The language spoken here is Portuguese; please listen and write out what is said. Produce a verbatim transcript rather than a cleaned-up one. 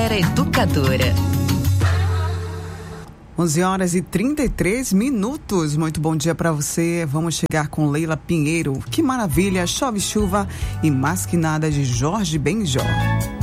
Era educadora. onze horas e trinta e três minutos. Muito bom dia para você. Vamos chegar com Leila Pinheiro. Que maravilha, chove chuva e mais que nada de Jorge Benjor.